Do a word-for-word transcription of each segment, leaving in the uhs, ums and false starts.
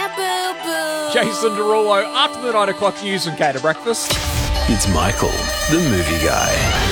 Jason Derulo, after the nine o'clock news and Gator Breakfast. It's Michael, the movie guy.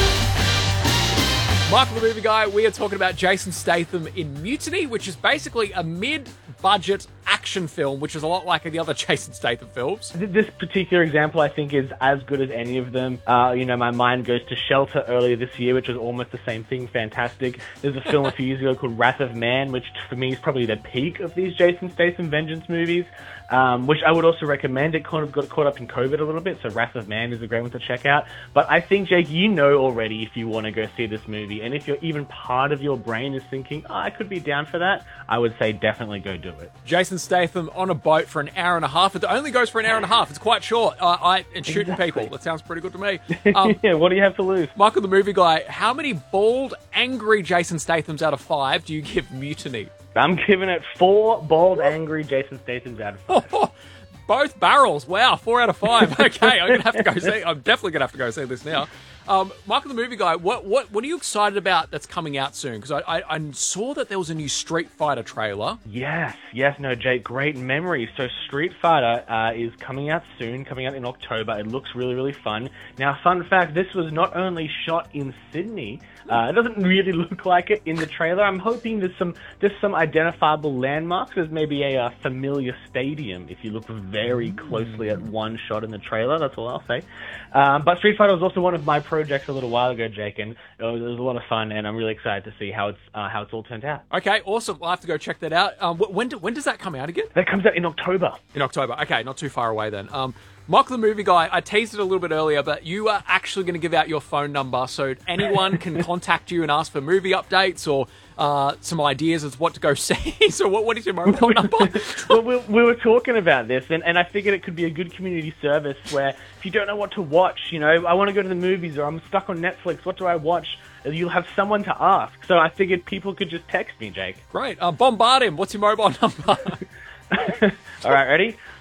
Michael, the movie guy, we are talking about Jason Statham in Mutiny, which is basically a mid-budget action film, which is a lot like the other Jason Statham films. This particular example, I think, is as good as any of them. Uh, you know, my mind goes to Shelter earlier this year, which was almost the same thing, fantastic. There's a film a few years ago called Wrath of Man, which for me is probably the peak of these Jason Statham vengeance movies, um, which I would also recommend. It kind of got caught up in COVID a little bit, so Wrath of Man is a great one to check out. But I think, Jake, you know already if you want to go see this movie, and if you're even part of your brain is thinking, oh, I could be down for that, I would say definitely go do it. Jason Statham on a boat for an hour and a half. It only goes for an hour and a half. It's quite short. Uh, I and shooting Exactly. people. That sounds pretty good to me. Um, Yeah, what do you have to lose? Michael, the movie guy, how many bald, angry Jason Stathams out of five do you give Mutiny? I'm giving it four bald, angry Jason Stathams out of five. Both barrels. Wow, four out of five. Okay, I'm gonna have to go see. I'm definitely gonna have to go see this now. Um, Michael, the movie guy, what what what are you excited about that's coming out soon? Because I, I I saw that there was a new Street Fighter trailer. Yes, yes, no, Jake, great memory. So Street Fighter uh, is coming out soon, coming out in October. It looks really, really fun. Now, fun fact, this was not only shot in Sydney, uh, it doesn't really look like it in the trailer. I'm hoping there's some there's some identifiable landmarks. There's maybe a, uh familiar stadium if you look very closely at one shot in the trailer. That's all I'll say. Um, but Street Fighter was also one of my projects a little while ago, Jake, and it was, it was a lot of fun, and I'm really excited to see how it's uh, how it's all turned out. Okay, awesome. I'll have to go check that out. Um, wh- when do, when does that come out again? That comes out in October. In October. Okay, not too far away then. Um, Michael, the movie guy, I teased it a little bit earlier, but you are actually going to give out your phone number so anyone can contact you and ask for movie updates or uh, some ideas as to what to go see. So what, what is your mobile number? Well, we, we were talking about this, and, and I figured it could be a good community service where if you don't know what to watch, you know, I want to go to the movies or I'm stuck on Netflix, what do I watch? You'll have someone to ask. So I figured people could just text me, Jake. Great. Uh, bombard him. What's your mobile number? All right, ready?